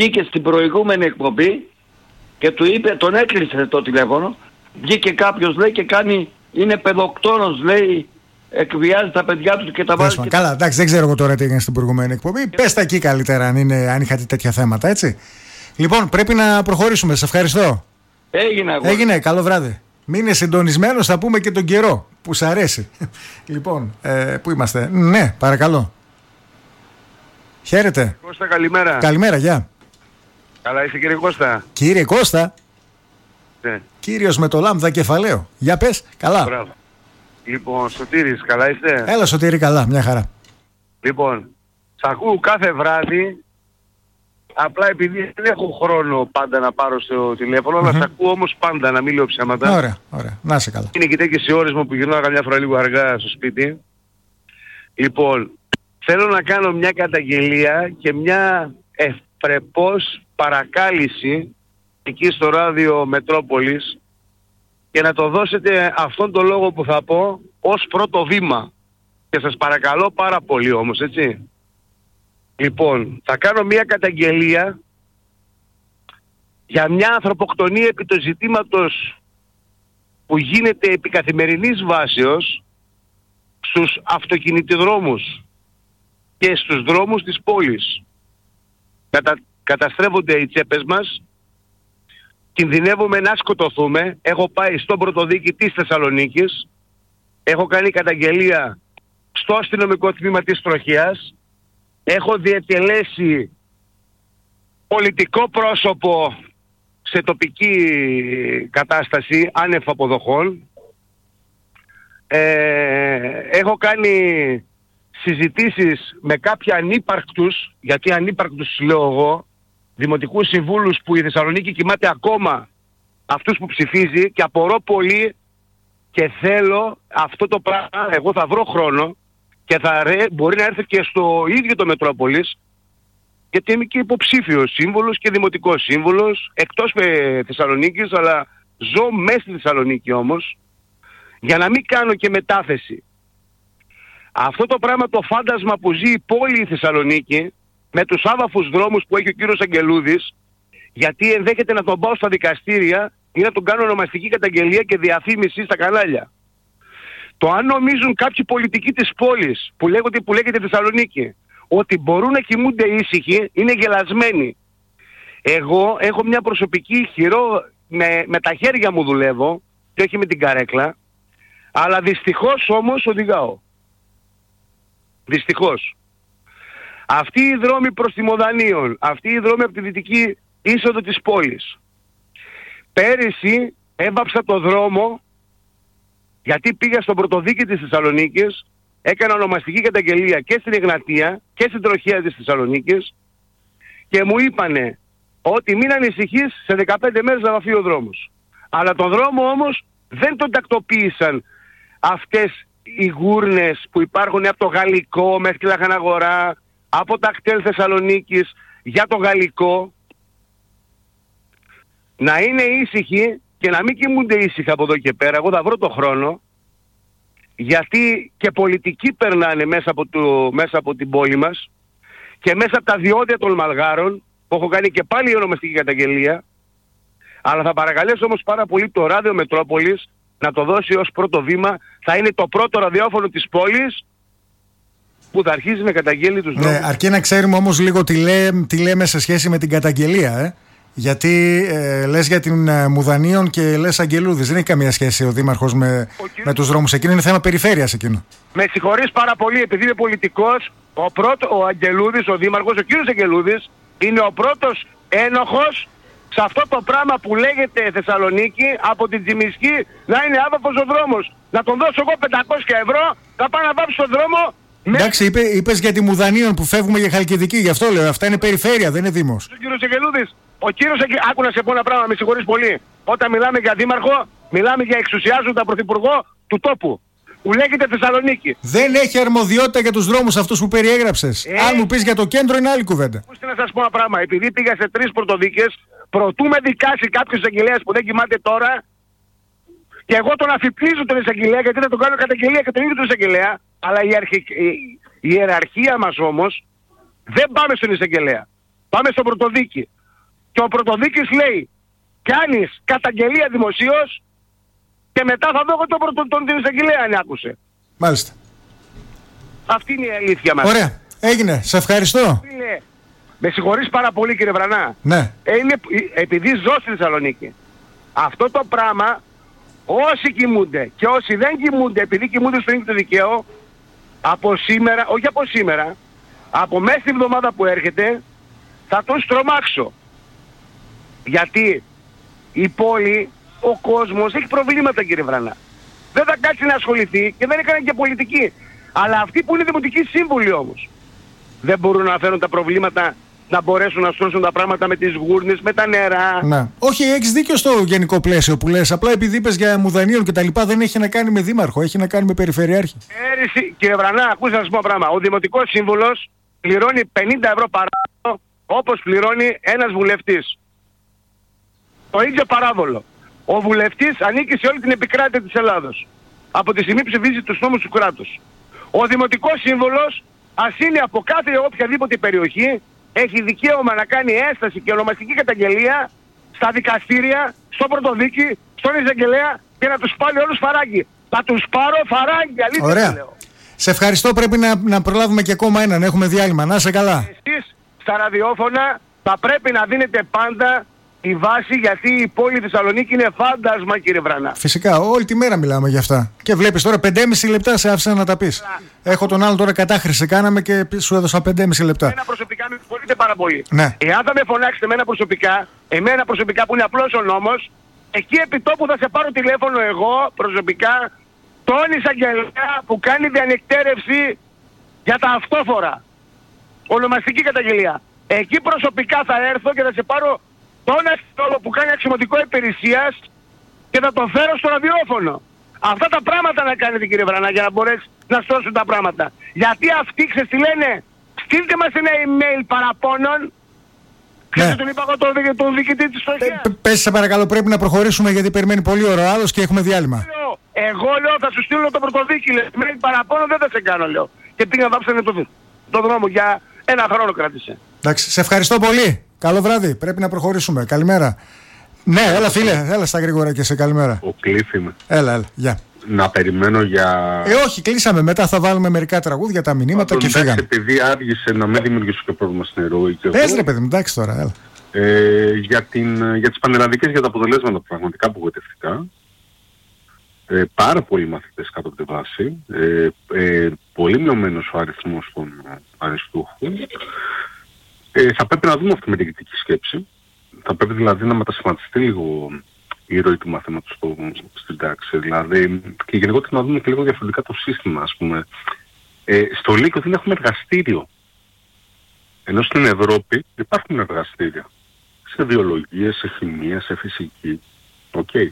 βγήκε στην προηγούμενη εκπομπή και του είπε, τον έκλεισε το τηλέφωνο, βγήκε κάποιος λέει και κάνει, είναι παιδοκτόνος λέει, εκβιάζει τα παιδιά του και τα βάζει. Καλά, εντάξει, δεν ξέρω εγώ τώρα τι έγινε στην προηγούμενη εκπομπή. Πες τα εκεί καλύτερα αν είχατε τέτοια θέματα, έτσι. Λοιπόν, πρέπει να προχωρήσουμε. Σε ευχαριστώ. Έγινε, καλό βράδυ. Μείνε συντονισμένος, θα πούμε και τον καιρό που σ' αρέσει. Λοιπόν, πού είμαστε? Ναι, παρακαλώ. Χαίρετε. Κώστα, καλημέρα. Καλημέρα, γεια. Καλά είσαι κύριε Κώστα? Κύριε Κώστα. Ναι. Κύριος με το λάμδα κεφαλαίο. Για πες, καλά. Μπράβο. Λοιπόν, Σωτήρης, καλά είστε? Έλα Σωτήρη, καλά, μια χαρά. Λοιπόν, σ' ακούω κάθε βράδυ, απλά επειδή δεν έχω χρόνο πάντα να πάρω στο τηλέφωνο, αλλά σ' ακούω όμως πάντα, να μην λέω ψέματα. Ωραία, ωραία, να είσαι καλά. Είναι και τέτοιες οι ώρες μου που γυρνάω καμιά φορά λίγο αργά στο σπίτι. Λοιπόν, θέλω να κάνω μια καταγγελία και μια ευπρεπώς παρακάλυση εκεί στο ράδιο Μετρόπολης και να το δώσετε αυτόν τον λόγο που θα πω ως πρώτο βήμα. Και σας παρακαλώ πάρα πολύ όμως, έτσι. Λοιπόν, θα κάνω μια καταγγελία για μια ανθρωποκτονία επί του ζητήματος που γίνεται επί καθημερινής βάσεως στους αυτοκινητοδρόμους και στους δρόμους της πόλης. Καταστρέφονται οι τσέπες μας, κινδυνεύουμε να σκοτωθούμε. Έχω πάει στον πρωτοδίκη της Θεσσαλονίκης, έχω κάνει καταγγελία στο αστυνομικό τμήμα της Τροχέας, έχω διετελέσει πολιτικό πρόσωπο σε τοπική κατάσταση άνευ αποδοχών, έχω κάνει συζητήσεις με κάποια ανύπαρκτους, γιατί ανύπαρκτους λέω εγώ, δημοτικούς συμβούλους που η Θεσσαλονίκη κοιμάται ακόμα αυτούς που ψηφίζει, και απορώ πολύ και θέλω αυτό το πράγμα, εγώ θα βρω χρόνο και μπορεί να έρθει και στο ίδιο το Μετρόπολης, γιατί είμαι και υποψήφιος σύμβουλος και δημοτικός σύμβουλος εκτός Θεσσαλονίκης, αλλά ζω μέσα στη Θεσσαλονίκη όμως, για να μην κάνω και μετάθεση. Αυτό το πράγμα, το φάντασμα που ζει η πόλη η Θεσσαλονίκη με τους άβαφους δρόμους που έχει ο κύριος Αγγελούδης, γιατί ενδέχεται να τον πάω στα δικαστήρια ή να τον κάνω ονομαστική καταγγελία και διαφήμιση στα κανάλια. Το αν νομίζουν κάποιοι πολιτικοί της πόλης που λέγεται Θεσσαλονίκη ότι μπορούν να κοιμούνται ήσυχοι, είναι γελασμένοι. Εγώ έχω μια προσωπική με τα χέρια μου δουλεύω και όχι με την καρέκλα, αλλά δυστυχώς όμως οδηγάω. Δυστυχώς. Αυτοί οι δρόμοι προς τη Μοδανίων, αυτοί οι δρόμοι από τη δυτική είσοδο της πόλης. Πέρυσι έβαψα το δρόμο γιατί πήγα στον πρωτοδίκη της Θεσσαλονίκης, έκανα ονομαστική καταγγελία και στην Εγνατία και στην Τροχέα της Θεσσαλονίκης και μου είπανε ότι μην ανησυχείς, σε 15 μέρες θα βαφεί ο δρόμος. Αλλά τον δρόμο όμως δεν τον τακτοποίησαν αυτές οι γούρνες που υπάρχουν από το Γαλλικό μέχρι τη Λαχαναγορά, από τα κτέλ Θεσσαλονίκης για το Γαλλικό. Να είναι ήσυχοι και να μην κοιμούνται ήσυχα από εδώ και πέρα. Εγώ θα βρω το χρόνο, γιατί και πολιτικοί περνάνε μέσα από την πόλη μας και μέσα από τα διόδια των Μαλγάρων, που έχω κάνει και πάλι ονομαστική καταγγελία. Αλλά θα παρακαλέσω όμως πάρα πολύ το ράδιο Μετρόπολης να το δώσει ως πρώτο βήμα. Θα είναι το πρώτο ραδιόφωνο της πόλης που θα αρχίζει να καταγγέλει τους δρόμους. Ναι, αρκεί να ξέρουμε όμως λίγο τι λέμε σε σχέση με την καταγγελία, Γιατί λες για την Μουδανίων και λες Αγγελούδης. Δεν έχει καμία σχέση ο Δήμαρχος με τους δρόμους. Εκείνο είναι θέμα περιφέρειας εκείνο. Με συγχωρείς πάρα πολύ, επειδή είμαι πολιτικός, ο Αγγελούδης, ο Δήμαρχος, ο κύριος Αγγελούδης, είναι ο πρώτος ένοχος σε αυτό το πράγμα που λέγεται Θεσσαλονίκη, από την Τσιμισκή να είναι άβαφος ο δρόμος. Να τον δώσω εγώ 500 ευρώ, θα πάω να βάψω τον δρόμο. Εντάξει, είπες για τη Μουδανίων που φεύγουμε για Χαλκιδική, γι' αυτό λέω. Αυτά είναι περιφέρεια, δεν είναι δήμος. Ο κύριος Αγγελούδης, άκου να σε πω ένα πράγμα, με συγχωρείς πολύ. Όταν μιλάμε για δήμαρχο, μιλάμε για εξουσιάζοντα πρωθυπουργό του τόπου, που λέγεται Θεσσαλονίκη. Δεν έχει αρμοδιότητα για τους δρόμους αυτούς που περιέγραψες. Αν μου πεις για το κέντρο είναι άλλη κουβέντα. Ακούστε να σας πω ένα πράγμα. Επειδή πήγα σε 3 πρωτοδίκες, προτού με δικάσει κάποιος εισαγγελέας που δεν κοιμάται τώρα, και εγώ τον αφιπλίζω τον εισαγγελέα, γιατί δεν τον κάνω καταγγελία και τον ίδιο τον εισαγγελέα, αλλά η ιεραρχία μας όμως δεν πάμε στον εισαγγελέα. Πάμε στο πρωτοδίκη. Και ο πρωτοδίκης λέει, κάνεις καταγγελία δημοσίως και μετά θα δω τον εισαγγελέα αν άκουσε. Μάλιστα. Αυτή είναι η αλήθεια μας. Ωραία. Έγινε. Σε ευχαριστώ. Με συγχωρείς πάρα πολύ κύριε Βρανά. Ναι. Επειδή ζω στη Θεσσαλονίκη. Αυτό το πράγμα όσοι κοιμούνται και όσοι δεν κοιμούνται, επειδή κοιμούνται στο ίδιο το δικαίωμα, από σήμερα, όχι από σήμερα, από μέσα στην εβδομάδα που έρχεται, θα τους τρομάξω. Γιατί η πόλη, ο κόσμος έχει προβλήματα κύριε Βρανά. Δεν θα κάτσει να ασχοληθεί και δεν έκανε και πολιτική. Αλλά αυτοί που είναι δημοτικοί σύμβουλοι όμως, δεν μπορούν να φέρουν τα προβλήματα, να μπορέσουν να σώσουν τα πράγματα με τις γούρνες, με τα νερά. Ναι. Όχι, έχεις δίκιο στο γενικό πλαίσιο που λες. Απλά επειδή είπες για μουδανίων και τα λοιπά, δεν έχει να κάνει με δήμαρχο, έχει να κάνει με περιφερειάρχη. Κύριε Βρανά, ακούστε να σας πω ένα πράγμα. Ο δημοτικός σύμβουλος πληρώνει 50 ευρώ παράδολο όπως πληρώνει ένας βουλευτής. Το ίδιο παράδολο. Ο βουλευτής ανήκει σε όλη την επικράτεια της Ελλάδος. Από τη στιγμή που ψηφίζει τους νόμους του κράτους. Ο δημοτικός σύμβουλος, ας είναι από κάθε οποιαδήποτε περιοχή, έχει δικαίωμα να κάνει ένσταση και ονομαστική καταγγελία στα δικαστήρια, στο πρωτοδίκη, στον εισαγγελέα και να τους πάλι όλους φαράγγι. Θα τους πάρω φαράγγι, αλήθεια. Ωραία. Λέω. Σε ευχαριστώ, πρέπει να προλάβουμε και ακόμα έναν. Έχουμε διάλειμμα. Να είσαι καλά. Εσείς στα ραδιόφωνα θα πρέπει να δίνετε πάντα η βάση, γιατί η πόλη Θεσσαλονίκη είναι φάντασμα κύριε Βρανά. Φυσικά, όλη τη μέρα μιλάμε για αυτά. Και βλέπεις τώρα 5,5 λεπτά σε άφησα να τα πεις. Έχω τον άλλο τώρα κατάχρηση κάναμε και σου έδωσα 5,5 λεπτά. Εμένα προσωπικά με συγχωρείτε πάρα πολύ. Ναι. Εάν θα με φωνάξετε εμένα προσωπικά που είναι απλός ο νόμος, εκεί επί τόπου θα σε πάρω τηλέφωνο εγώ προσωπικά τον εισαγγελέα που κάνει διανυκτέρευση για τα αυτόφορα. Ονομαστική καταγγελία. Εκεί προσωπικά θα έρθω και θα σε πάρω τον αστυνόμο που κάνει αξιωματικό υπηρεσίας και θα το φέρω στο ραδιόφωνο. Αυτά τα πράγματα να κάνετε κύριε Βρανά για να μπορέσει να σώσουν τα πράγματα. Γιατί αυτοί ξέρεις τι λένε, στείλτε μας ένα email παραπώνων. Ξέρετε τον είπα εγώ τον διοικητή της στοχείας. Πες σε παρακαλώ, πρέπει να προχωρήσουμε γιατί περιμένει πολύ ώρα ο άλλος και έχουμε διάλειμμα. Εγώ λέω θα σου στείλω το πρωτοδίκη, email παραπώνων δεν θα σε κάνω λέω. Και πήγα να βάψανε το δρόμο για ένα χρόνο κράτησε. Εντάξει, σε ευχαριστώ πολύ. Καλό βράδυ. Πρέπει να προχωρήσουμε. Καλημέρα. Ναι, έλα φίλε, έλα στα γρήγορα και σε καλημέρα. Ο Κλήφ είμαι. Έλα, γεια. Να περιμένω για... όχι, κλείσαμε. Μετά θα βάλουμε μερικά τραγούδια, τα μηνύματα και φύγαμε. Επειδή άργησε να μην δημιουργήσω και πρόβλημα στην ροή. Πες ρε παιδί μου, εντάξει τώρα, έλα. Για τις πανελλαδικές, για τα αποτελέσματα πραγματικά απογοητευτικά. Πάρα πολλοί μαθητές κάτω από τη βάση. Πολύ μειωμένος ο αριθμός των αριστούχων. Θα πρέπει να δούμε αυτή με την κριτική σκέψη. Θα πρέπει δηλαδή να μετασχηματιστεί λίγο η ροή του μαθήματος στην τάξη. Δηλαδή, και γενικότερα να δούμε και λίγο διαφορετικά το σύστημα, ας πούμε. Στο Λύκειο δεν έχουμε εργαστήριο. Ενώ στην Ευρώπη υπάρχουν εργαστήρια. Σε βιολογία, σε χημεία, σε φυσική. Okay.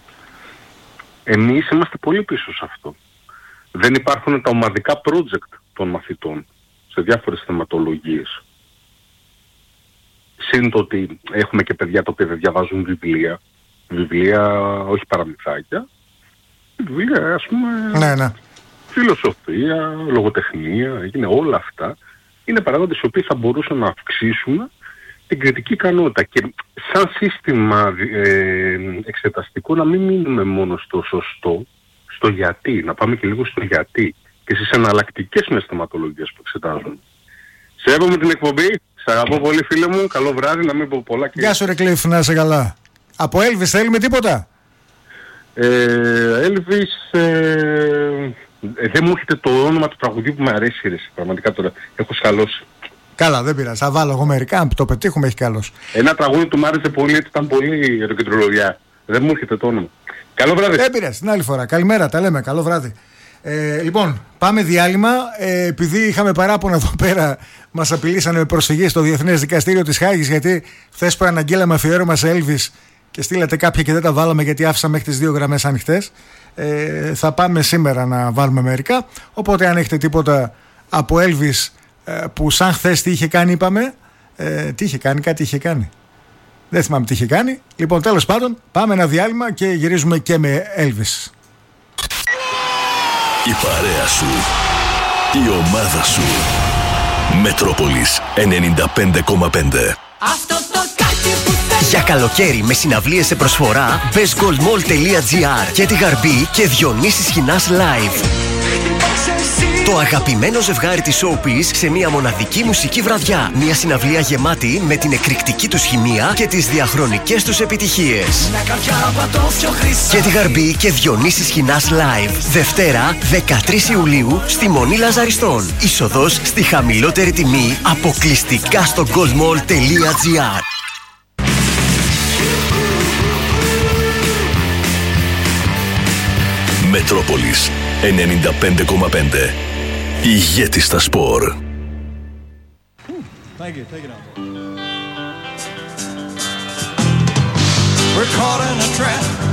Εμείς είμαστε πολύ πίσω σε αυτό. Δεν υπάρχουν τα ομαδικά project των μαθητών σε διάφορες θεματολογίες. Συν το ότι έχουμε και παιδιά τα οποία δεν διαβάζουν βιβλία. Βιβλία, όχι παραμυθάκια. Βιβλία, ας πούμε, ναι. Φιλοσοφία, λογοτεχνία, όλα αυτά. Είναι παράγοντες οι οποίοι θα μπορούσαν να αυξήσουν την κριτική ικανότητα. Και σαν σύστημα εξεταστικό να μην μείνουμε μόνο στο σωστό, στο γιατί. Να πάμε και λίγο στο γιατί. Και στις εναλλακτικές μες θεματολογίες που εξετάζουν. Σέβομαι την εκπομπή. Σ' αγαπώ πολύ φίλε μου. Καλό βράδυ, να μην πω πολλά. Γεια σου ρε Κλήφ, να είσαι καλά. Από Elvis θέλουμε τίποτα? Elvis, δεν μου έρχεται το όνομα του τραγουδιού που με αρέσει ρε, πραγματικά τώρα. Έχω σκαλώσει. Καλά, δεν πειράζει. Θα βάλω εγώ μερικά, αν το πετύχουμε έχει καλώς. Ένα τραγούδι του μ' άρεσε πολύ, έτσι ήταν πολύ ροκεντρολογιά. Δεν μου έρχεται το όνομα. Καλό βράδυ. Δεν πειράζει, την άλλη φορά. Καλημέρα, τα λέμε. Καλό βράδυ. Λοιπόν, πάμε διάλειμμα. Επειδή είχαμε παράπονα εδώ πέρα, μας απειλήσανε με προσφυγή στο Διεθνές Δικαστήριο της Χάγης, γιατί χθες προαναγγέλαμε αφιέρωμα σε Elvis και στείλατε κάποια και δεν τα βάλαμε γιατί άφησα μέχρι τις 2 γραμμές ανοιχτές. Θα πάμε σήμερα να βάλουμε μερικά. Οπότε, αν έχετε τίποτα από Elvis που σαν χθες τι είχε κάνει, είπαμε. Τι είχε κάνει, κάτι είχε κάνει. Δεν θυμάμαι τι είχε κάνει. Λοιπόν, τέλος πάντων, πάμε ένα διάλειμμα και γυρίζουμε και με Elvis. Η παρέα σου, η ομάδα σου. Μετρόπολης 95,5. Για καλοκαίρι με συναυλίες σε προσφορά, μπες goldmall.gr και τη Γαρμπή και Διονύσης Χινάς live. Το αγαπημένο ζευγάρι της Showbiz σε μια μοναδική μουσική βραδιά. Μια συναυλία γεμάτη με την εκρηκτική τους χημεία και τις διαχρονικές τους επιτυχίες. Και τη Γαρμπή και Διονύσης Χινάς live. Δευτέρα 13 Ιουλίου στη Μονή Λαζαριστών. Είσοδος στη χαμηλότερη τιμή αποκλειστικά στο goldmall.gr. Μετρόπολης 95,5. Ηγέτη στα σπορ. We're caught in a trap.